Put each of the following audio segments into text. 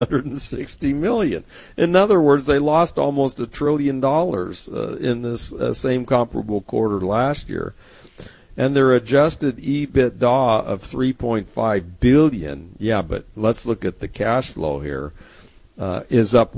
$160 million. In other words, they lost almost $1 trillion in this same comparable quarter last year. And their adjusted EBITDA of $3.5 billion, yeah, but let's look at the cash flow here, is up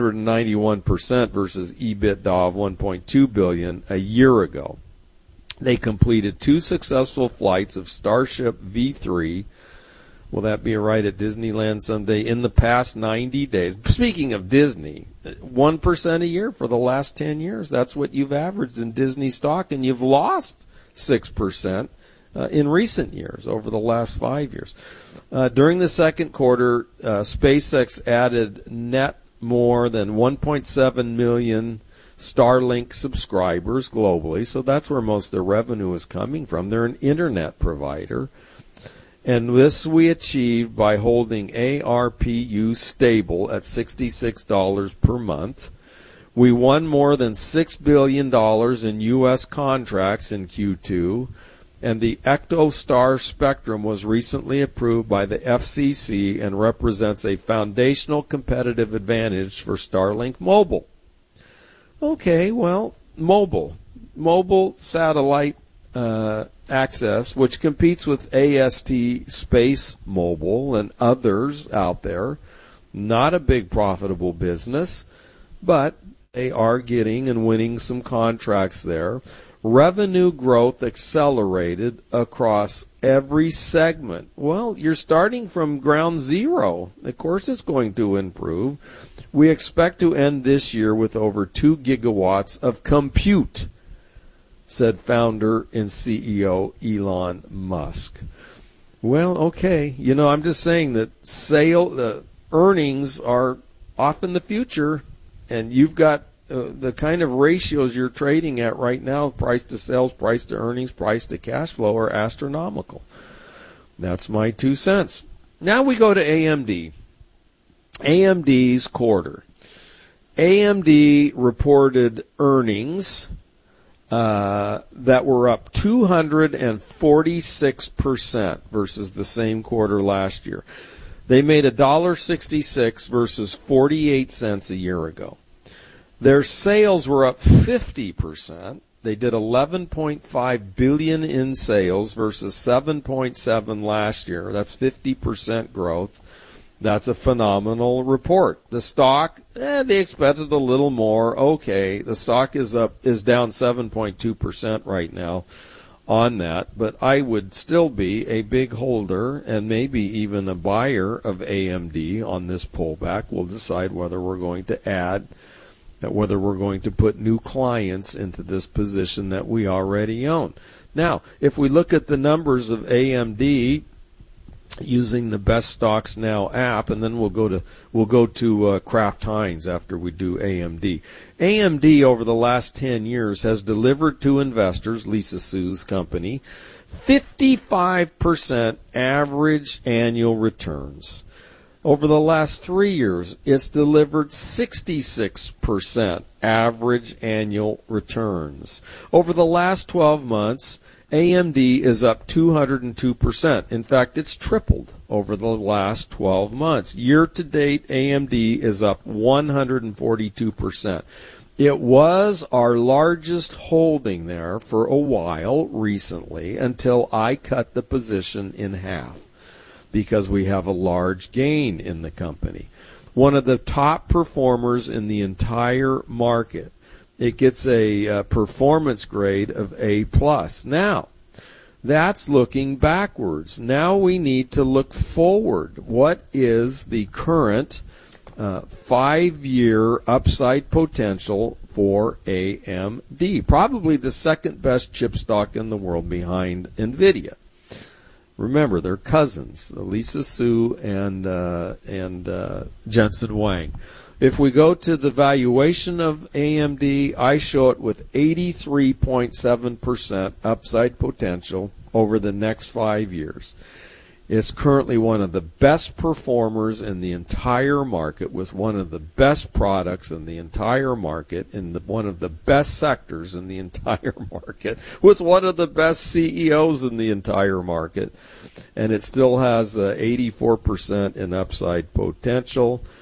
191% versus EBITDA of $1.2 billion a year ago. They completed 2 successful flights of Starship V3. Will that be a ride at Disneyland someday? In the past 90 days. Speaking of Disney, 1% a year for the last 10 years. That's what you've averaged in Disney stock, and you've lost 6% in recent years, over the last 5 years. During the second quarter, SpaceX added net more than 1.7 million Starlink subscribers globally, so that's where most of their revenue is coming from. They're an internet provider. And this we achieved by holding ARPU stable at $66 per month. We won more than $6 billion in U.S. contracts in Q2, and the EchoStar spectrum was recently approved by the FCC and represents a foundational competitive advantage for Starlink Mobile. Okay, well, mobile satellite access, which competes with AST Space Mobile and others out there. Not a big profitable business, but they are getting and winning some contracts there. Revenue growth accelerated across every segment. Well, you're starting from ground zero. Of course it's going to improve. We expect to end this year with over 2 gigawatts of compute, said founder and CEO Elon Musk. Well, okay. I'm just saying that earnings are off in the future, and you've got the kind of ratios you're trading at right now, price to sales, price to earnings, price to cash flow, are astronomical. That's my 2 cents. Now we go to AMD. AMD's quarter. AMD reported earnings that were up 246% versus the same quarter last year. They made $1.66 versus 48 cents a year ago. Their sales were up 50%. They did $11.5 billion in sales versus 7.7 last year. That's 50% growth. That's a phenomenal report. The stock, they expected a little more. Okay, the stock is down 7.2% right now on that, but I would still be a big holder and maybe even a buyer of AMD on this pullback. We'll decide whether we're going to whether we're going to put new clients into this position that we already own. Now, if we look at the numbers of AMD using the Best Stocks Now app, and then we'll go to Kraft Heinz after we do AMD. AMD over the last 10 years has delivered to investors, Lisa Su's company, 55% average annual returns. Over the last 3 years, it's delivered 66% average annual returns. Over the last 12 months, AMD is up 202%. In fact, it's tripled over the last 12 months. Year to date, AMD is up 142%. It was our largest holding there for a while recently until I cut the position in half because we have a large gain in the company. One of the top performers in the entire market. It gets a performance grade of A+. Now, that's looking backwards. Now we need to look forward. What is the current 5-year upside potential for AMD? Probably the second best chip stock in the world behind NVIDIA. Remember, they're cousins, Lisa Su and Jensen Huang. If we go to the valuation of AMD, I show it with 83.7% upside potential over the next 5 years. It's currently one of the best performers in the entire market, with one of the best products in the entire market, in one of the best sectors in the entire market, with one of the best CEOs in the entire market. And it still has 84% in upside potential.